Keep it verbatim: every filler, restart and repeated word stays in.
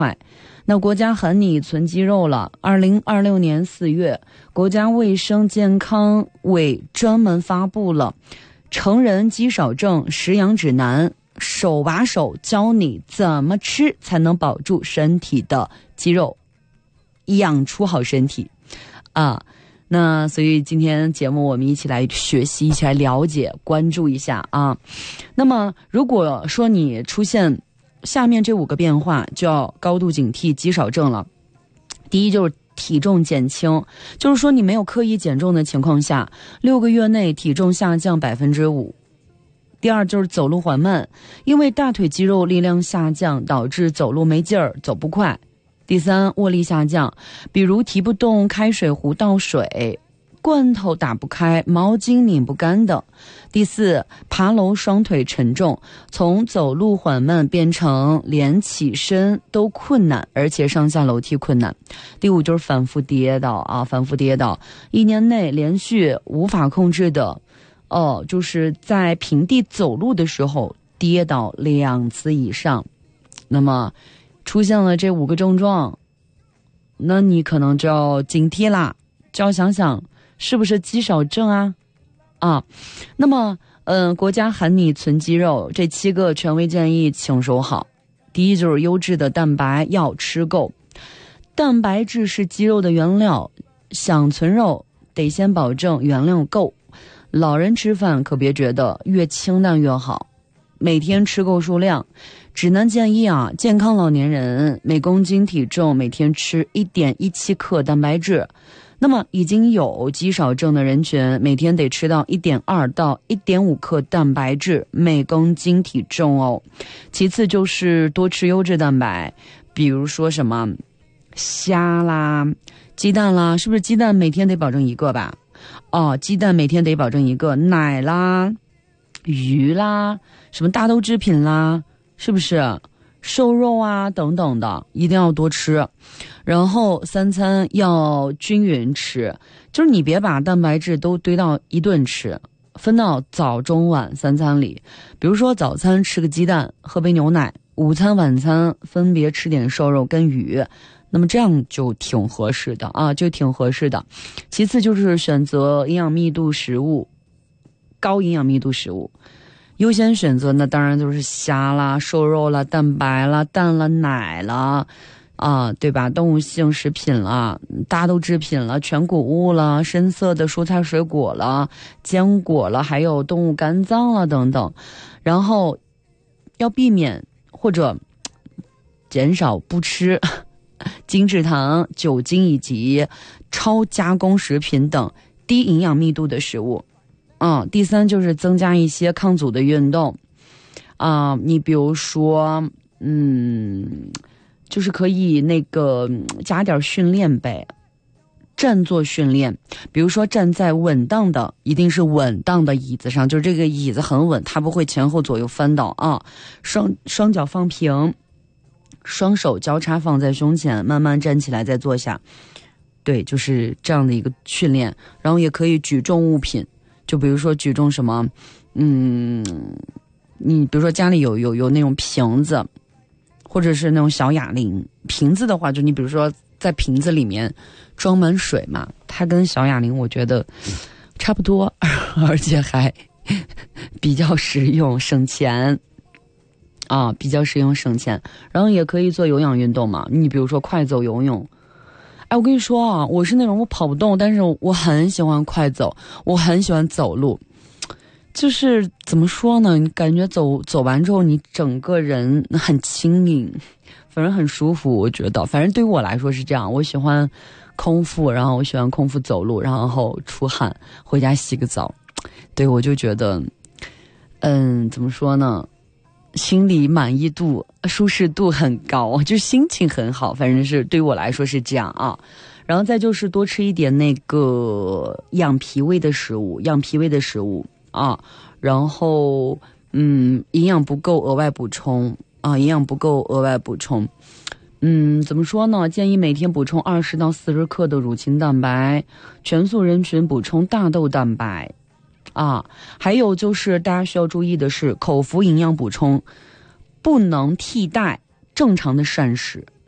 那国家喊你存肌肉了。二零二六年四月，国家卫生健康委专门发布了成人肌少症食养指南，手把手教你怎么吃才能保住身体的肌肉，养出好身体啊。那所以今天节目我们一起来学习，一起来了解，关注一下啊。那么如果说你出现下面这五个变化，就要高度警惕肌少症了。第一就是体重减轻，就是说你没有刻意减重的情况下，六个月内体重下降百分之五。第二就是走路缓慢，因为大腿肌肉力量下降，导致走路没劲儿，走不快。第三，握力下降，比如提不动开水壶倒水，罐头打不开，毛巾拧不干等。第四，爬楼双腿沉重，从走路缓慢变成连起身都困难，而且上下楼梯困难。第五就是反复跌倒啊，反复跌倒，一年内连续无法控制的，哦，就是在平地走路的时候跌倒两次以上。那么出现了这五个症状，那你可能就要警惕啦，就要想想是不是肌少症啊啊。那么嗯、呃，国家喊你存肌肉，这七个权威建议请收好。第一就是优质的蛋白要吃够，蛋白质是肌肉的原料，想存肉得先保证原料够。老人吃饭可别觉得越清淡越好，每天吃够数量。指南建议啊，健康老年人每公斤体重每天吃 一点一七 克蛋白质。那么已经有肌少症的人群，每天得吃到 一点二 到 一点五 克蛋白质每公斤体重哦。其次就是多吃优质蛋白，比如说什么虾啦、鸡蛋啦，是不是鸡蛋每天得保证一个吧？哦，鸡蛋每天得保证一个，奶啦、鱼啦、什么大豆制品啦，是不是瘦肉啊等等的一定要多吃。然后三餐要均匀吃，就是你别把蛋白质都堆到一顿吃，分到早中晚三餐里。比如说早餐吃个鸡蛋喝杯牛奶，午餐晚餐分别吃点瘦肉跟鱼，那么这样就挺合适的啊，就挺合适的。其次就是选择营养密度食物，高营养密度食物优先选择呢，当然就是虾啦、瘦肉啦、蛋白啦、蛋啦、奶啦，啊，对吧？动物性食品啦、大豆制品啦、全谷物啦、深色的蔬菜水果啦、坚果啦，还有动物肝脏啦等等。然后要避免或者减少不吃精制糖、酒精以及超加工食品等低营养密度的食物。嗯，第三就是增加一些抗阻的运动，啊、呃，你比如说，嗯，就是可以那个加点训练呗，站坐训练，比如说站在稳当的，一定是稳当的椅子上，就是这个椅子很稳，它不会前后左右翻倒啊，双双脚放平，双手交叉放在胸前，慢慢站起来再坐下，对，就是这样的一个训练。然后也可以举重物品。就比如说举重什么，嗯，你比如说家里有有有那种瓶子，或者是那种小哑铃。瓶子的话，就你比如说在瓶子里面装满水嘛，它跟小哑铃我觉得差不多，而且还比较实用，省钱啊，比较实用省钱。然后也可以做有氧运动嘛，你比如说快走游泳。哎，我跟你说啊，我是那种我跑不动，但是我很喜欢快走，我很喜欢走路。就是怎么说呢？你感觉走走完之后，你整个人很轻盈，反正很舒服。我觉得，反正对于我来说是这样。我喜欢空腹，然后我喜欢空腹走路，然后出汗，回家洗个澡。对，我就觉得，嗯，怎么说呢？心理满意度、舒适度很高，就心情很好，反正是对我来说是这样啊。然后再就是多吃一点那个养脾胃的食物，养脾胃的食物啊。然后嗯，营养不够额外补充啊，营养不够额外补充。嗯，怎么说呢？建议每天补充二十到四十克的乳清蛋白，全素人群补充大豆蛋白。啊，还有就是大家需要注意的是，口服营养补充不能替代正常的膳食